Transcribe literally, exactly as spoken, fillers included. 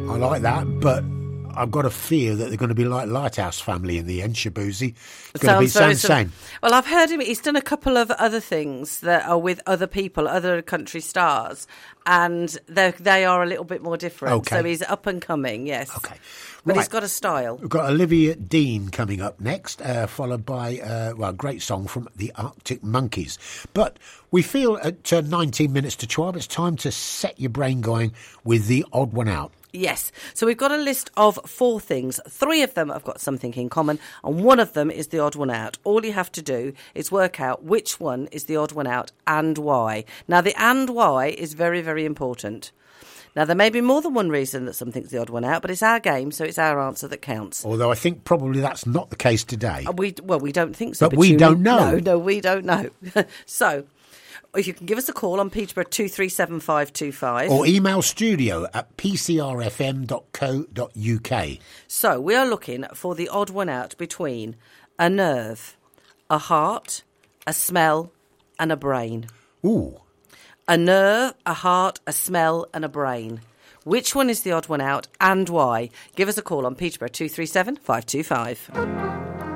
I like that, but I've got a fear that they're going to be like Lighthouse Family in the end. Shabuzi. It's going to be the same. Well, I've heard him. He's done a couple of other things that are with other people, other country stars, and they they are a little bit more different. Okay. So he's up and coming. Yes. Okay. But Right. he's got a style. We've got Olivia Dean coming up next, uh, followed by, uh, well, a great song from the Arctic Monkeys. But we feel at uh, nineteen minutes to twelve, it's time to set your brain going with the odd one out. Yes. So we've got a list of four things. Three of them have got something in common, and one of them is the odd one out. All you have to do is work out which one is the odd one out and why. Now, the and why is very, very important. Now, there may be more than one reason that something's the odd one out, but it's our game, so it's our answer that counts. Although I think probably that's not the case today. Uh, We Well, we don't think so. But we you- don't know. No, no, we don't know. So, if you can give us a call on Peterborough two three seven five two five. Or email studio at p c r f m dot co dot u k. So, we are looking for the odd one out between a nerve, a heart, a smell, and a brain. Ooh. A nerve, a heart, a smell, and a brain. Which one is the odd one out and why? Give us a call on Peterborough two three seven five two five.